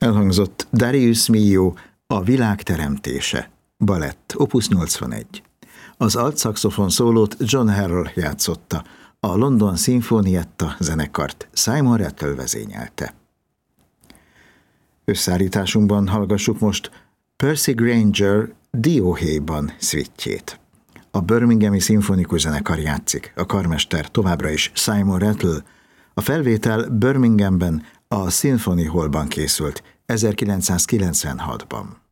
Elhangzott Darius Milhaud, A világ teremtése, balett, opus 81. Az altszaxofon szólót John Harrell játszotta, a London Sinfonietta zenekart Simon Rattle vezényelte. Összeállításunkban hallgassuk most Percy Grainger dióhéjban szvittjét. A Birminghami Szimfonikus Zenekar játszik, a karmester továbbra is Simon Rattle. A felvétel Birminghamben, a Symphony Hallban készült 1996-ban.